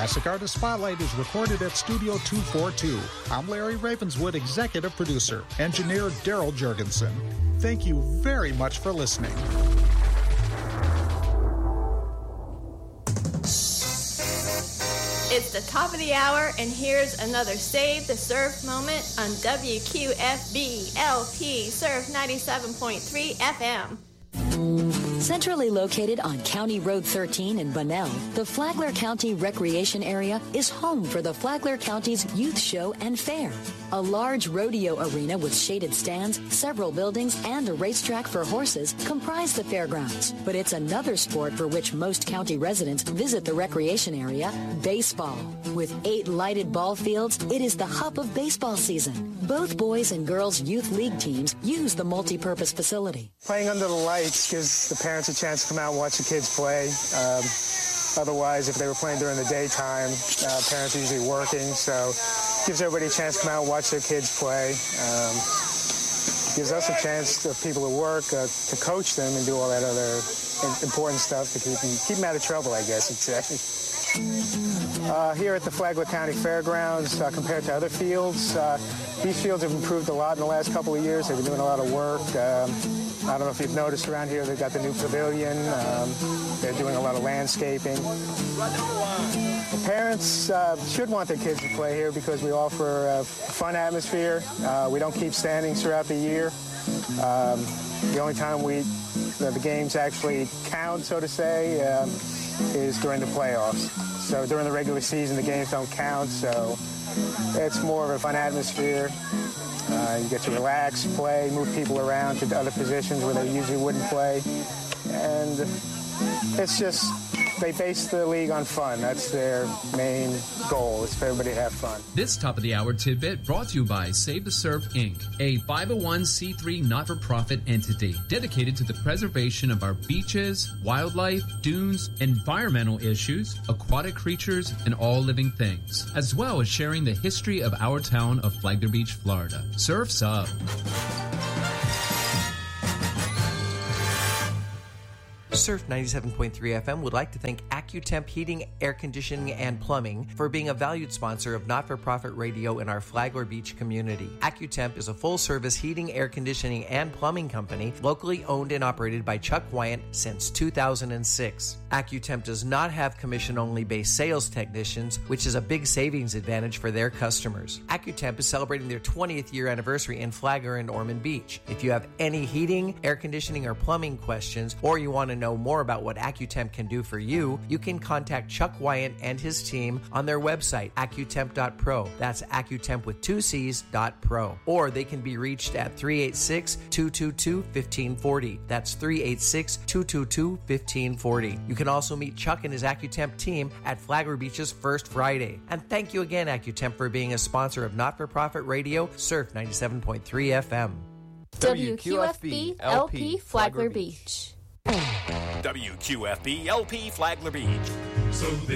Classic Artist Spotlight is recorded at Studio 242. I'm Larry Ravenswood, executive producer, engineer Daryl Jurgensen. Thank you very much for listening. It's the top of the hour, and here's another Save the Surf moment on WQFB LP Surf 97.3 FM. Centrally located on County Road 13 in Bunnell, the Flagler County Recreation Area is home for the Flagler County's Youth Show and Fair. A large rodeo arena with shaded stands, several buildings, and a racetrack for horses comprise the fairgrounds. But it's another sport for which most county residents visit the recreation area, baseball. With 8 lighted ball fields, it is the hub of baseball season. Both boys and girls youth league teams use the multi-purpose facility. Playing under the lights gives the parents a chance to come out and watch the kids play. Otherwise, if they were playing during the daytime, parents are usually working, so it gives everybody a chance to come out and watch their kids play. Gives us a chance, people at work, to coach them and do all that other important stuff to keep them out of trouble, I guess you'd say. Here at the Flagler County Fairgrounds, compared to other fields, these fields have improved a lot in the last couple of years. They've been doing a lot of work. I don't know if you've noticed around here, they've got the new pavilion. They're doing a lot of landscaping. Parents should want their kids to play here because we offer a fun atmosphere. We don't keep standings throughout the year. The only time the games actually count, so to say, is during the playoffs. So during the regular season, the games don't count, so it's more of a fun atmosphere. You get to relax, play, move people around to other positions where they usually wouldn't play. And it's just, they base the league on fun. That's their main goal, is for everybody to have fun. This top of the hour tidbit brought to you by Save the Surf, Inc., a 501c3 not-for-profit entity dedicated to the preservation of our beaches, wildlife, dunes, environmental issues, aquatic creatures, and all living things, as well as sharing the history of our town of Flagler Beach, Florida. Surf's up. Surf 97.3 FM would like to thank AccuTemp Heating, Air Conditioning, and Plumbing for being a valued sponsor of not-for-profit radio in our Flagler Beach community. AccuTemp is a full-service heating, air conditioning, and plumbing company locally owned and operated by Chuck Wyant since 2006. AccuTemp does not have commission-only based sales technicians, which is a big savings advantage for their customers. AccuTemp is celebrating their 20th year anniversary in Flagler and Ormond Beach. If you have any heating, air conditioning, or plumbing questions, or you want to know more about what AccuTemp can do for you, you can contact Chuck Wyant and his team on their website, accutemp.pro. That's AccuTemp with 2 C's.pro. Or they can be reached at 386-222-1540. That's 386-222-1540. You can also meet Chuck and his AccuTemp team at Flagler Beach's First Friday. And thank you again, AccuTemp, for being a sponsor of not-for-profit radio, Surf 97.3 FM. WQFB LP Flagler Beach. WQFB LP Flagler Beach. So